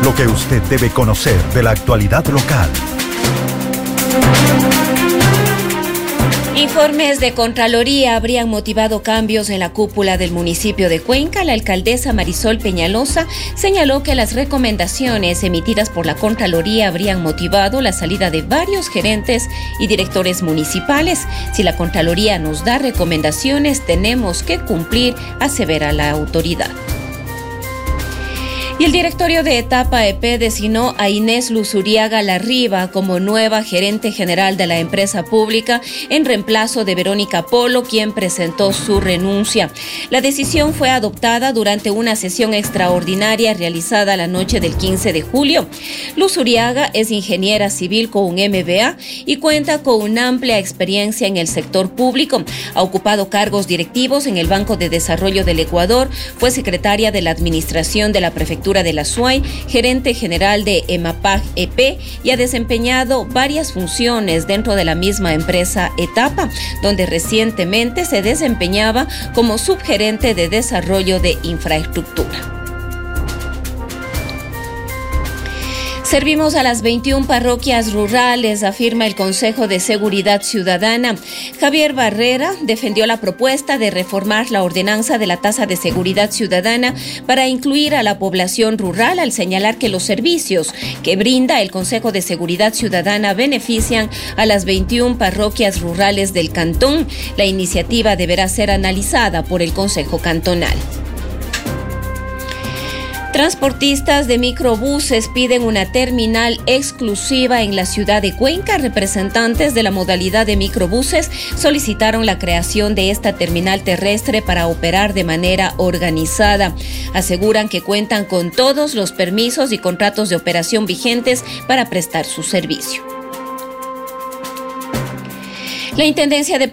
Lo que usted debe conocer de la actualidad local. Informes de Contraloría habrían motivado cambios en la cúpula del municipio de Cuenca. La alcaldesa Marisol Peñalosa señaló que las recomendaciones emitidas por la Contraloría habrían motivado la salida de varios gerentes y directores municipales. Si la Contraloría nos da recomendaciones, tenemos que cumplir, asevera la autoridad. Y el directorio de Etapa EP designó a Inés Luzuriaga Larriba como nueva gerente general de la empresa pública en reemplazo de Verónica Polo, quien presentó su renuncia. La decisión fue adoptada durante una sesión extraordinaria realizada la noche del 15 de julio. Luzuriaga es ingeniera civil con un MBA y cuenta con una amplia experiencia en el sector público. Ha ocupado cargos directivos en el Banco de Desarrollo del Ecuador, fue secretaria de la Administración de la Prefectura de la SUAY, gerente general de EMAPAG EP y ha desempeñado varias funciones dentro de la misma empresa Etapa, donde recientemente se desempeñaba como subgerente de desarrollo de infraestructura. Servimos a las 21 parroquias rurales, afirma el Consejo de Seguridad Ciudadana. Javier Barrera defendió la propuesta de reformar la ordenanza de la tasa de seguridad ciudadana para incluir a la población rural, al señalar que los servicios que brinda el Consejo de Seguridad Ciudadana benefician a las 21 parroquias rurales del cantón. La iniciativa deberá ser analizada por el Consejo Cantonal. Transportistas de microbuses piden una terminal exclusiva en la ciudad de Cuenca. Representantes de la modalidad de microbuses solicitaron la creación de esta terminal terrestre para operar de manera organizada. Aseguran que cuentan con todos los permisos y contratos de operación vigentes para prestar su servicio. La Intendencia de